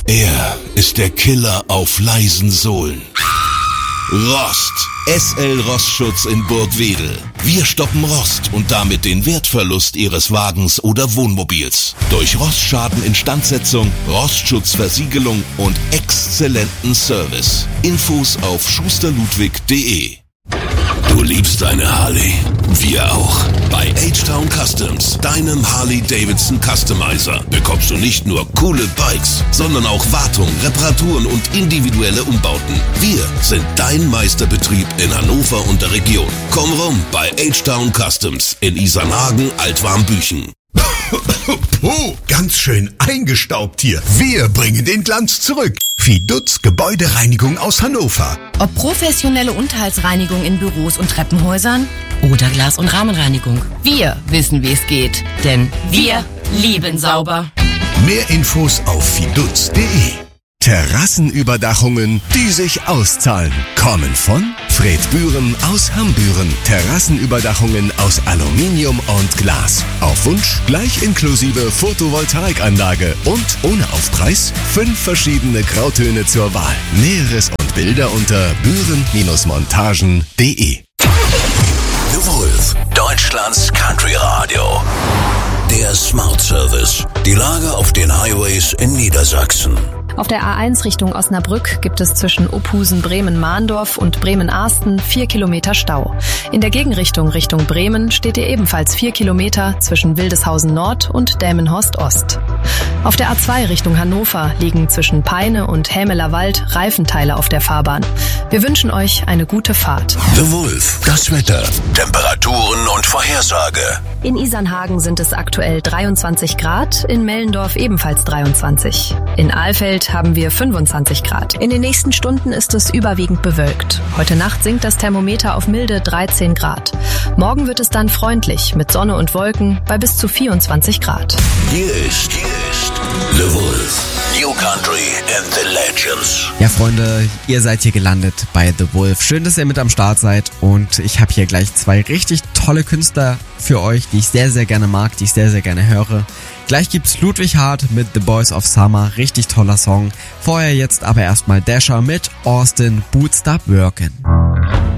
Er ist der Killer auf leisen Sohlen. Rost. SL Rostschutz in Burgwedel. Wir stoppen Rost und damit den Wertverlust Ihres Wagens oder Wohnmobils. Durch Rostschadeninstandsetzung, Rostschutzversiegelung und exzellenten Service. Infos auf schusterludwig.de. Du liebst deine Harley? Wir auch. Bei H-Town Customs, deinem Harley-Davidson Customizer, bekommst du nicht nur coole Bikes, sondern auch Wartung, Reparaturen und individuelle Umbauten. Wir sind dein Meisterbetrieb in Hannover und der Region. Komm rum bei H-Town Customs in Isernhagen, Altwarmbüchen. Puh, ganz schön eingestaubt hier. Wir bringen den Glanz zurück. Fidutz Gebäudereinigung aus Hannover. Ob professionelle Unterhaltsreinigung in Büros und Treppenhäusern oder Glas- und Rahmenreinigung. Wir wissen, wie es geht. Denn wir lieben sauber. Mehr Infos auf fidutz.de. Terrassenüberdachungen, die sich auszahlen, kommen von Fred Bühren aus Hambüren. Terrassenüberdachungen aus Aluminium und Glas. Auf Wunsch gleich inklusive Photovoltaikanlage und ohne Aufpreis 5 verschiedene Grautöne zur Wahl. Näheres und Bilder unter bühren-montagen.de. The Wolf, Deutschlands Country Radio. Der Smart Service. Die Lage auf den Highways in Niedersachsen. Auf der A1 Richtung Osnabrück gibt es zwischen Ophusen, Bremen-Mahndorf und Bremen-Ahsten 4 Kilometer Stau. In der Gegenrichtung Richtung Bremen steht ihr ebenfalls 4 Kilometer zwischen Wildeshausen Nord und Delmenhorst Ost. Auf der A2 Richtung Hannover liegen zwischen Peine und Hämeler Wald Reifenteile auf der Fahrbahn. Wir wünschen euch eine gute Fahrt. The Wolf, das Wetter, Temperaturen und Vorhersage. In Isernhagen sind es aktuell 23 Grad, in Mellendorf ebenfalls 23. In Alfeld haben wir 25 Grad. In den nächsten Stunden ist es überwiegend bewölkt. Heute Nacht sinkt das Thermometer auf milde 13 Grad. Morgen wird es dann freundlich mit Sonne und Wolken bei bis zu 24 Grad. Hier ist The Wolf. New Country and the Legends. Ja, Freunde, ihr seid hier gelandet bei The Wolf. Schön, dass ihr mit am Start seid und ich habe hier gleich 2 richtig tolle Künstler für euch, die ich sehr, sehr gerne mag, die ich sehr, sehr gerne höre. Gleich gibt's Ludwig Hart mit The Boys of Summer, richtig toller Song. Vorher jetzt aber erstmal Dasher mit Austin Boot Stop Workin'.